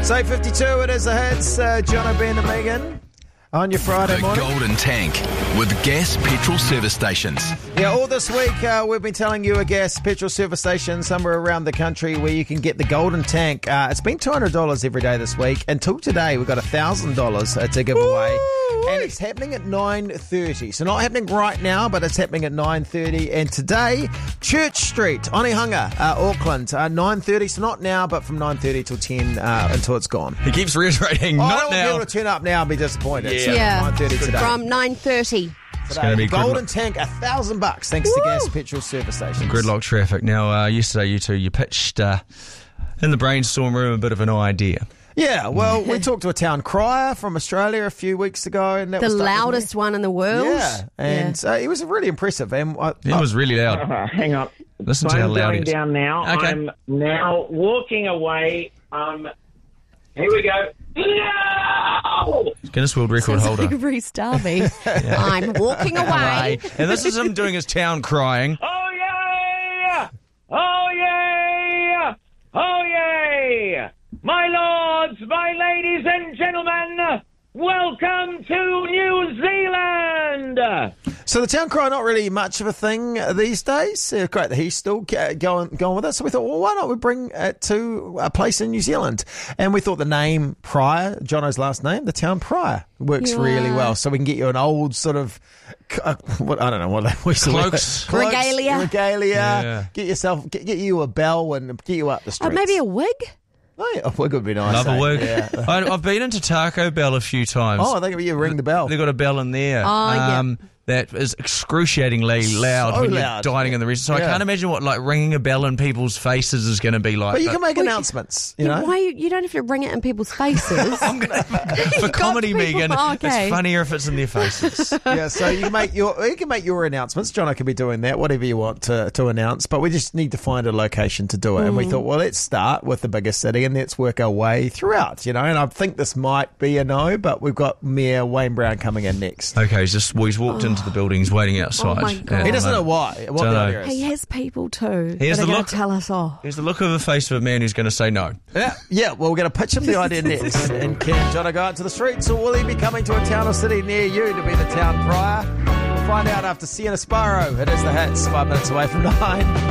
It's 8:52, it is the hits. Jono, Ben and Megan on your Friday The morning. Golden Tank with gas petrol service stations. Yeah, all this week we've been telling you a gas petrol service station somewhere around the country where you can get the Golden Tank. It's been $200 every day this week. Until today, we've got $1,000 to give away. And it's happening at 9:30. So not happening right now, but it's happening at 9:30. And today, Church Street, Onehunga, Auckland, 9:30. So not now, but from 9:30 till 10 until it's gone. He keeps reiterating, I not don't want now. people to turn up now and be disappointed. So Yeah. 9:30 today. From 9:30. It's going to be Golden Tank, $1,000 thanks to gas petrol service stations. gridlock traffic. Now, yesterday, you pitched in the brainstorm room a bit of an idea. Yeah, well, we talked to a town crier from Australia a few weeks ago, and that The was stuck with me. loudest one in the world. Yeah, and he was really impressive. And It was really loud. Hang on. Listen to how I'm loud going it is. down now. Okay. I'm now walking away. Here we go. No! Guinness World Record Sounds holder. like Reece Darby. I'm walking away. And this is him doing his town crying. Oh, yeah! Oh, yeah! Oh, yeah! My lords, my ladies and gentlemen, welcome to New Zealand! So the town crier, not really much of a thing these days. Great that he's still going with it. So we thought, well, why not we bring it to a place in New Zealand? And we thought the name Prior, Jono's last name, the town Prior, works really well. So we can get you an old sort of, I don't know what we Cloaks. Regalia. Yeah. Get you a bell and get you up the streets. Maybe a wig? Oh, yeah, a wig would be nice. Love a wig. Yeah. I've been into Taco Bell a few times. Oh, I think you ring the bell. They've got a bell in there. Yeah. That is excruciatingly loud So when loud. you're dining in the restaurant. So I Yeah. can't imagine what ringing a bell in people's faces is going to be like. But you can make announcements, you know. Why you don't have to ring it in people's faces? For comedy, people- Megan, Oh, okay. it's funnier if it's in their faces. Yeah, so you can make your announcements. Jono can be doing that, whatever you want to announce. But we just need to find a location to do it. And we thought, well, let's start with the biggest city and let's work our way throughout, you know. And I think this might be a no, but we've got Mayor Wayne Brown coming in next. Okay, he's walked into the building, he's waiting outside. Oh my God. He doesn't know why. What the Dunno. idea is. He has people too. Here's that are the gonna look. tell us off. Here's the look of the face of a man who's going to say no. Yeah, well, we're going to pitch him the idea next. And can Jono go out to the streets, or will he be coming to a town or city near you to be the town crier? We'll find out after Sienna Sparrow. It is the hits, 5 minutes away from 9.